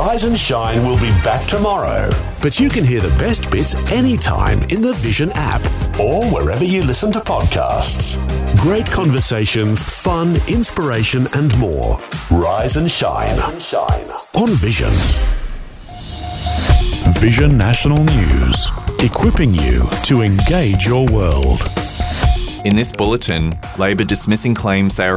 Rise and Shine will be back tomorrow. But you can hear the best bits anytime in the Vision app or wherever you listen to podcasts. Great conversations, fun, inspiration and more. Rise and Shine on Vision. Vision National News, equipping you to engage your world. In this bulletin, Labor dismissing claims they are